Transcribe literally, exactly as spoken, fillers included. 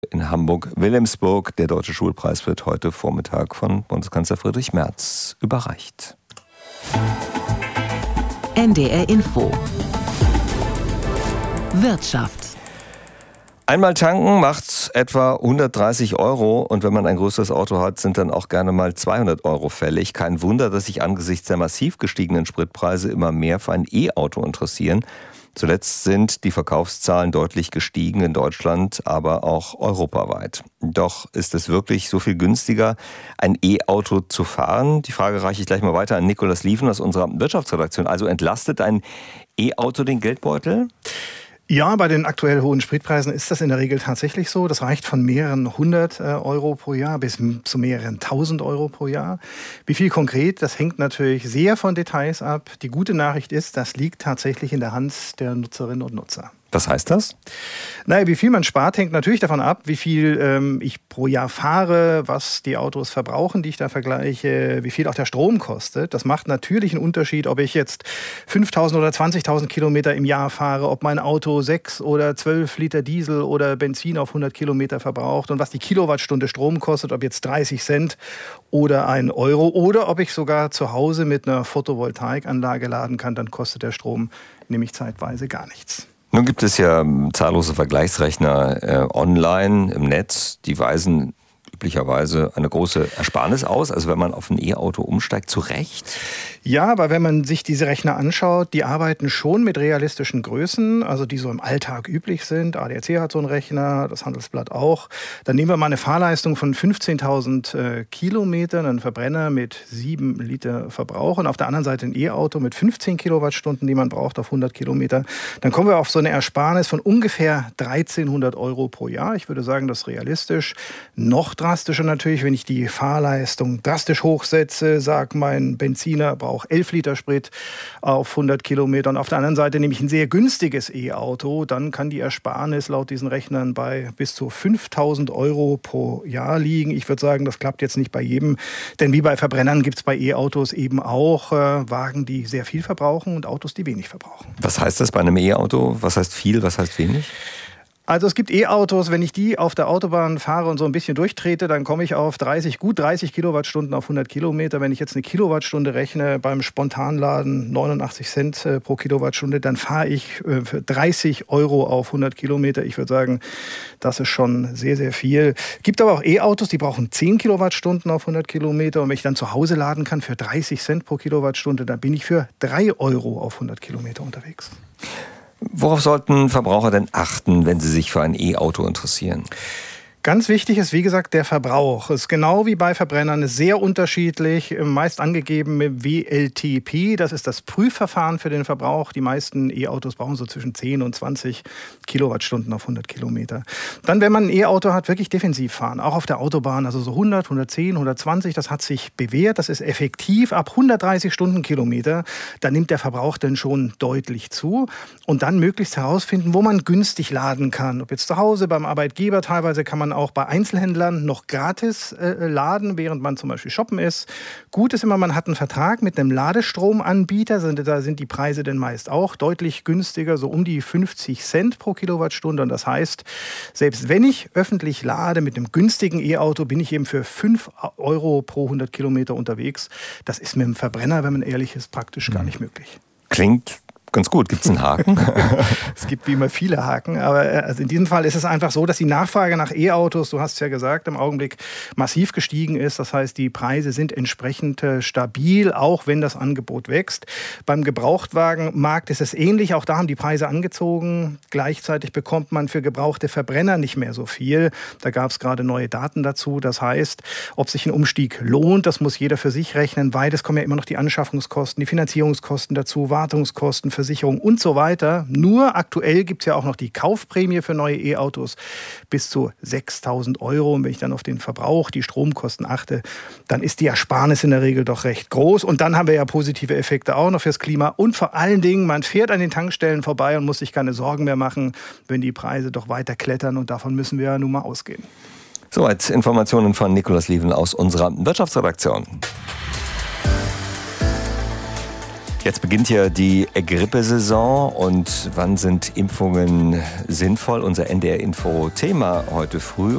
in Hamburg-Wilhelmsburg. Der Deutsche Schulpreis wird heute Vormittag von Bundeskanzler Friedrich Merz überreicht. N D R Info Wirtschaft. Einmal tanken macht etwa hundertdreißig Euro und wenn man ein größeres Auto hat, sind dann auch gerne mal zweihundert Euro fällig. Kein Wunder, dass sich angesichts der massiv gestiegenen Spritpreise immer mehr für ein E-Auto interessieren. Zuletzt sind die Verkaufszahlen deutlich gestiegen in Deutschland, aber auch europaweit. Doch ist es wirklich so viel günstiger, ein E-Auto zu fahren? Die Frage reiche ich gleich mal weiter an Nikolaus Lieven aus unserer Wirtschaftsredaktion. Also entlastet ein E-Auto den Geldbeutel? Ja, bei den aktuell hohen Spritpreisen ist das in der Regel tatsächlich so. Das reicht von mehreren hundert äh, Euro pro Jahr bis zu mehreren tausend Euro pro Jahr. Wie viel konkret, das hängt natürlich sehr von Details ab. Die gute Nachricht ist, das liegt tatsächlich in der Hand der Nutzerinnen und Nutzer. Was heißt das? Naja, wie viel man spart, hängt natürlich davon ab, wie viel ähm, ich pro Jahr fahre, was die Autos verbrauchen, die ich da vergleiche, wie viel auch der Strom kostet. Das macht natürlich einen Unterschied, ob ich jetzt fünftausend oder zwanzigtausend Kilometer im Jahr fahre, ob mein Auto sechs oder zwölf Liter Diesel oder Benzin auf hundert Kilometer verbraucht und was die Kilowattstunde Strom kostet, ob jetzt dreißig Cent oder ein Euro oder ob ich sogar zu Hause mit einer Photovoltaikanlage laden kann, dann kostet der Strom nämlich zeitweise gar nichts. Nun gibt es ja zahllose Vergleichsrechner äh, online im Netz, die weisen üblicherweise eine große Ersparnis aus, also wenn man auf ein E-Auto umsteigt, zu Recht? Ja, aber wenn man sich diese Rechner anschaut, die arbeiten schon mit realistischen Größen, also die so im Alltag üblich sind. A D A C hat so einen Rechner, das Handelsblatt auch. Dann nehmen wir mal eine Fahrleistung von fünfzehntausend äh, Kilometern, einen Verbrenner mit sieben Liter Verbrauch und auf der anderen Seite ein E-Auto mit fünfzehn Kilowattstunden, die man braucht auf hundert Kilometer. Dann kommen wir auf so eine Ersparnis von ungefähr dreizehnhundert Euro pro Jahr. Ich würde sagen, das ist realistisch. Noch drastischer natürlich, wenn ich die Fahrleistung drastisch hochsetze, sag mein Benziner braucht auch elf Liter Sprit auf hundert Kilometer. Und auf der anderen Seite nehme ich ein sehr günstiges E-Auto, dann kann die Ersparnis laut diesen Rechnern bei bis zu fünftausend Euro pro Jahr liegen. Ich würde sagen, das klappt jetzt nicht bei jedem, denn wie bei Verbrennern gibt es bei E-Autos eben auch äh, Wagen, die sehr viel verbrauchen und Autos, die wenig verbrauchen. Was heißt das bei einem E-Auto? Was heißt viel, was heißt wenig? Also es gibt E-Autos, wenn ich die auf der Autobahn fahre und so ein bisschen durchtrete, dann komme ich auf dreißig, gut dreißig Kilowattstunden auf hundert Kilometer. Wenn ich jetzt eine Kilowattstunde rechne beim Spontanladen neunundachtzig Cent pro Kilowattstunde, dann fahre ich für dreißig Euro auf hundert Kilometer. Ich würde sagen, das ist schon sehr, sehr viel. Gibt aber auch E-Autos, die brauchen zehn Kilowattstunden auf hundert Kilometer. Und wenn ich dann zu Hause laden kann für dreißig Cent pro Kilowattstunde, dann bin ich für drei Euro auf hundert Kilometer unterwegs. Worauf sollten Verbraucher denn achten, wenn sie sich für ein E-Auto interessieren? Ganz wichtig ist, wie gesagt, der Verbrauch. Es ist genau wie bei Verbrennern, ist sehr unterschiedlich, meist angegeben mit W L T P. Das ist das Prüfverfahren für den Verbrauch. Die meisten E-Autos brauchen so zwischen zehn und zwanzig Kilowattstunden auf hundert Kilometer. Dann, wenn man ein E-Auto hat, wirklich defensiv fahren, auch auf der Autobahn, also so hundert, hundertzehn, hundertzwanzig, das hat sich bewährt, das ist effektiv. Ab hundertdreißig Stundenkilometer, da nimmt der Verbrauch dann schon deutlich zu. Und dann möglichst herausfinden, wo man günstig laden kann. Ob jetzt zu Hause, beim Arbeitgeber, teilweise kann man auch bei Einzelhändlern noch gratis äh, laden, während man zum Beispiel shoppen ist. Gut ist immer, man hat einen Vertrag mit einem Ladestromanbieter. Da sind die Preise dann meist auch deutlich günstiger, so um die fünfzig Cent pro Kilowattstunde. Und das heißt, selbst wenn ich öffentlich lade mit einem günstigen E-Auto, bin ich eben für fünf Euro pro hundert Kilometer unterwegs. Das ist mit dem Verbrenner, wenn man ehrlich ist, praktisch gar nicht möglich. Klingt ganz gut. Gibt es einen Haken? Es gibt wie immer viele Haken, aber also in diesem Fall ist es einfach so, dass die Nachfrage nach E-Autos, du hast es ja gesagt, im Augenblick massiv gestiegen ist. Das heißt, die Preise sind entsprechend äh, stabil, auch wenn das Angebot wächst. Beim Gebrauchtwagenmarkt ist es ähnlich. Auch da haben die Preise angezogen. Gleichzeitig bekommt man für gebrauchte Verbrenner nicht mehr so viel. Da gab es gerade neue Daten dazu. Das heißt, ob sich ein Umstieg lohnt, das muss jeder für sich rechnen, weil es kommen ja immer noch die Anschaffungskosten, die Finanzierungskosten dazu, Wartungskosten, Versicherung und so weiter. Nur aktuell gibt es ja auch noch die Kaufprämie für neue E-Autos bis zu sechstausend Euro. Und wenn ich dann auf den Verbrauch, die Stromkosten achte, dann ist die Ersparnis in der Regel doch recht groß. Und dann haben wir ja positive Effekte auch noch fürs Klima. Und vor allen Dingen, man fährt an den Tankstellen vorbei und muss sich keine Sorgen mehr machen, wenn die Preise doch weiter klettern. Und davon müssen wir ja nun mal ausgehen. Soweit Informationen von Nikolaus Lieven aus unserer Wirtschaftsredaktion. Jetzt beginnt ja die Grippesaison und wann sind Impfungen sinnvoll? Unser N D R-Info-Thema heute früh.